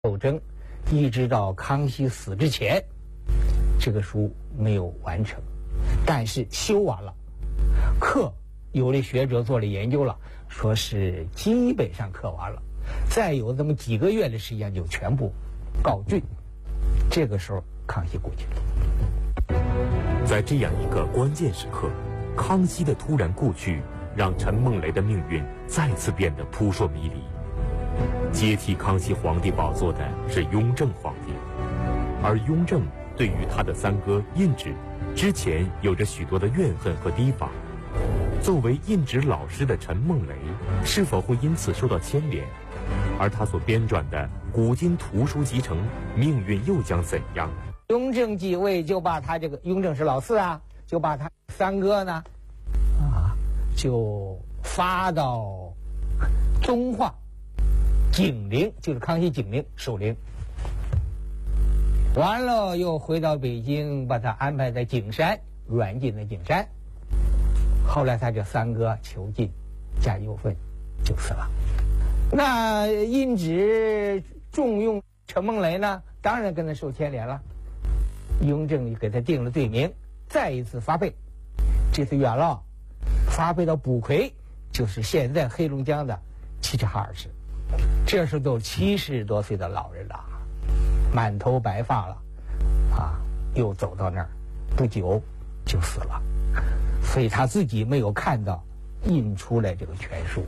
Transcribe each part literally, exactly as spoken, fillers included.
斗争，一直到康熙死之前，这个书没有完成，但是修完了，刻有的学者做了研究了，说是基本上刻完了，再有这么几个月的时间就全部告竣。这个时候康熙过去了。 在这样一个关键时刻，康熙的突然故去让陈梦雷的命运再次变得扑朔迷离。接替康熙皇帝宝座的是雍正皇帝，而雍正对于他的三哥胤祉之前有着许多的怨恨和提防。作为胤祉老师的陈梦雷是否会因此受到牵连？而他所编撰的古今图书集成，命运又将怎样？ 雍正继位就把他这个雍正是老四啊，就把他三哥呢啊就发到宗化景陵，就是康熙景陵守陵，完了又回到北京，把他安排在景山，软禁在景山。后来他这三哥囚禁加忧愤就死了。那胤祉重用陈梦雷呢，当然跟他受牵连了。雍正给他定了罪名，再一次发配，这次远了，发配到卜魁，就是现在黑龙江的齐齐哈尔市。这时候都七十多岁的老人了，满头白发了，啊，又走到那儿，不久就死了。所以他自己没有看到印出来这个全书。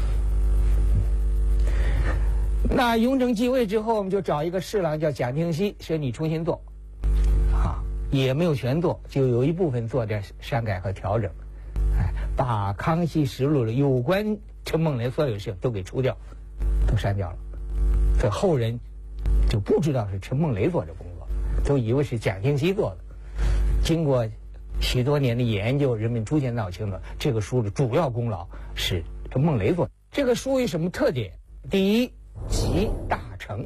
那雍正继位之后，我们就找一个侍郎叫蒋廷锡，说你重新做，啊，也没有全做，就有一部分做点删改和调整，哎，把《康熙实录》的有关陈梦雷所有事都给除掉，都删掉了。所以后人就不知道是陈梦雷做这工作，都以为是蒋廷锡做的。经过许多年的研究，人们逐渐闹清楚，这个书的主要功劳是陈梦雷做的。这个书有什么特点？第一，集大成，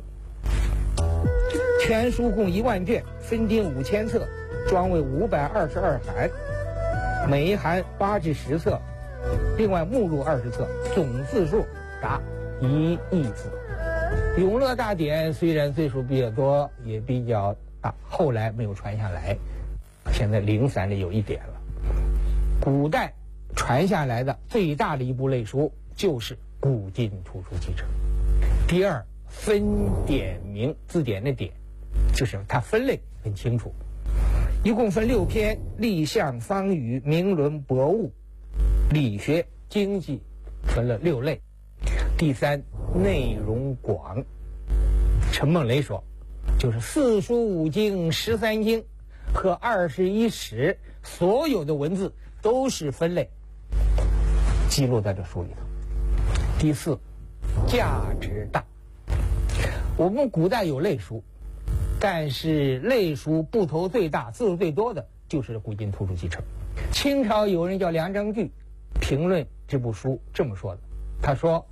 全书共一万卷，分订五千册，装为五百二十二函，每一函八至十册，另外目录二十册，总字数达一亿字。永乐大典虽然字数比较多，也比较大，后来没有传下来，现在零散的有一点了。古代传下来的最大的一部类书就是古今图书集成。第二，分典名，字典的典，就是它分类很清楚，一共分六篇，历象、方语、名伦、博物、理学、经济，分了六类。第三，内容广，陈梦雷说，就是四书五经、十三经和二十一史，所有的文字都是分类记录在这书里头。第四，价值大。我们古代有类书，但是类书部头最大、字数最多的就是古今图书集成。清朝有人叫梁章钜评论这部书这么说的，他说，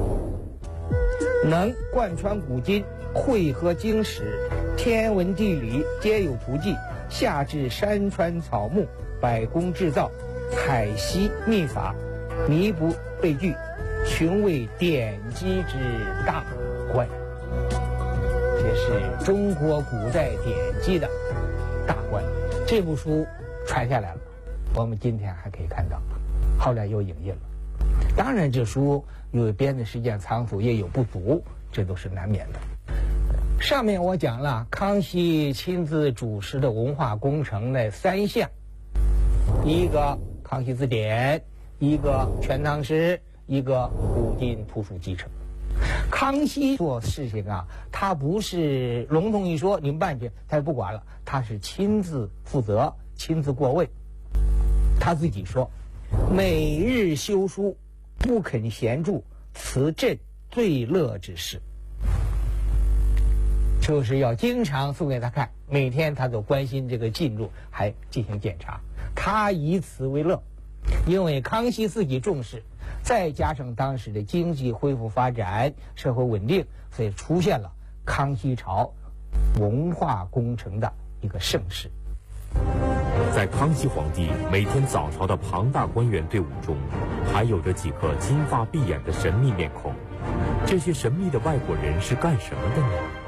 能贯穿古今，汇合经史，天文地理皆有图记，下至山川草木、百工制造、海西秘法，弥补备具，群为典籍之大观。这是中国古代典籍的大观。这部书传下来了，我们今天还可以看到，后来又影印了。当然这书因为编的时间仓促，也有不足，这都是难免的。上面我讲了康熙亲自主持的文化工程的三项，一个康熙字典，一个全唐诗，一个古今图书集成。康熙做事情啊，他不是笼统一说你们办去，他也不管了，他是亲自负责，亲自过问。他自己说，每日修书，不肯闲住，此朕最乐之事。就是要经常送给他看，每天他都关心这个进度，还进行检查，他以此为乐。因为康熙自己重视，再加上当时的经济恢复发展，社会稳定，所以出现了康熙朝文化工程的一个盛世。 在康熙皇帝每天早朝的庞大官员队伍中，还有着几个金发碧眼的神秘面孔， 这些神秘的外国人是干什么的呢？